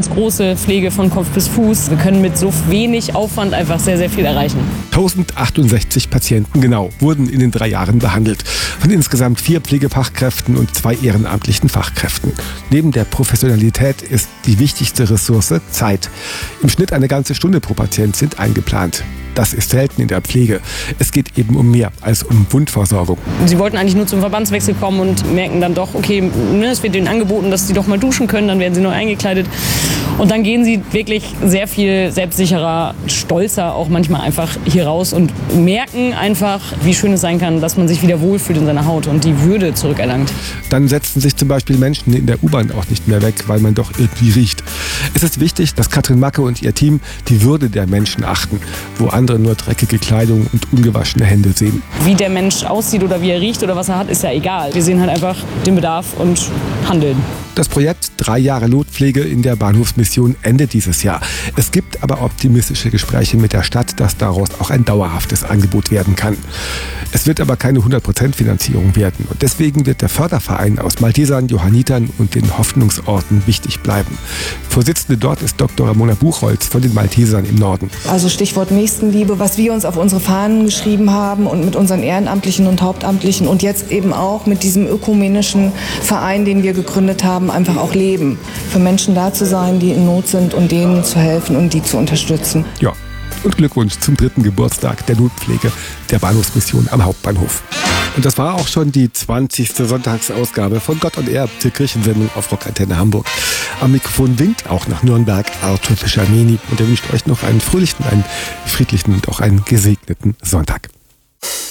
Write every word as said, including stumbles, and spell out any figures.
ganz große Pflege von Kopf bis Fuß. Wir können mit so wenig Aufwand einfach sehr, sehr viel erreichen. tausendachtundsechzig Patienten genau wurden in den drei Jahren behandelt. Von insgesamt vier Pflegefachkräften und zwei ehrenamtlichen Fachkräften. Neben der Professionalität ist die wichtigste Ressource Zeit. Im Schnitt eine ganze Stunde pro Patient sind eingeplant. Das ist selten in der Pflege. Es geht eben um mehr als um Wundversorgung. Sie wollten eigentlich nur zum Verbandswechsel kommen und merken dann doch, okay, es wird ihnen angeboten, dass sie doch mal duschen können, dann werden sie neu eingekleidet. Und dann gehen sie wirklich sehr viel selbstsicherer, stolzer auch manchmal einfach hier raus und merken einfach, wie schön es sein kann, dass man sich wieder wohlfühlt in seiner Haut und die Würde zurückerlangt. Dann setzen sich zum Beispiel Menschen in der U-Bahn auch nicht mehr weg, weil man doch irgendwie riecht. Es ist wichtig, dass Katrin Macke und ihr Team die Würde der Menschen achten, wo andere nur dreckige Kleidung und ungewaschene Hände sehen. Wie der Mensch aussieht oder wie er riecht oder was er hat, ist ja egal. Wir sehen halt einfach den Bedarf und handeln. Das Projekt Drei Jahre Notpflege in der Bahnhofsmission endet dieses Jahr. Es gibt aber optimistische Gespräche mit der Stadt, dass daraus auch ein dauerhaftes Angebot werden kann. Es wird aber keine hundert Prozent Finanzierung werden. Und deswegen wird der Förderverein aus Maltesern, Johannitern und den Hoffnungsorten wichtig bleiben. Vorsitzende dort ist Doktor Ramona Buchholz von den Maltesern im Norden. Also Stichwort Nächstenliebe, was wir uns auf unsere Fahnen geschrieben haben und mit unseren Ehrenamtlichen und Hauptamtlichen und jetzt eben auch mit diesem ökumenischen Verein, den wir gegründet haben, einfach auch leben. Für Menschen da zu sein, die in Not sind und denen zu helfen und die zu unterstützen. Ja, und Glückwunsch zum dritten Geburtstag der Notpflege der Bahnhofsmission am Hauptbahnhof. Und das war auch schon die zwanzigste Sonntagsausgabe von Gott und Er, der Kirchensendung auf Rockantenne Hamburg. Am Mikrofon winkt auch nach Nürnberg Arthur Fischer-Meni und er wünscht euch noch einen fröhlichen, einen friedlichen und auch einen gesegneten Sonntag.